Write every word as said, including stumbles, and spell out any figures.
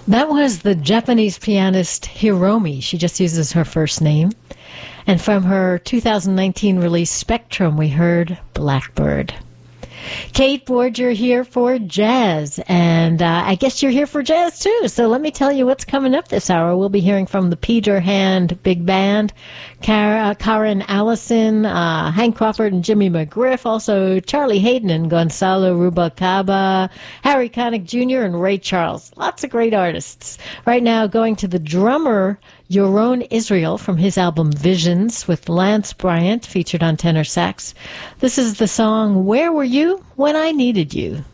That was the Japanese pianist Hiromi. She just uses her first name. And from her two thousand nineteen release Spectrum, we heard Blackbird. Kate Borger here for jazz, and uh, I guess you're here for jazz too, so let me tell you what's coming up this hour. We'll be hearing from the Peter Hand Big Band, Cara, Karen Allison, uh, Hank Crawford and Jimmy McGriff, also Charlie Hayden and Gonzalo Rubalcaba, Harry Connick Junior and Ray Charles. Lots of great artists. Right now, going to the drummer Yaron Israel from his album Visions with Lance Bryant featured on tenor sax. This is the song Where Were You When I Needed You?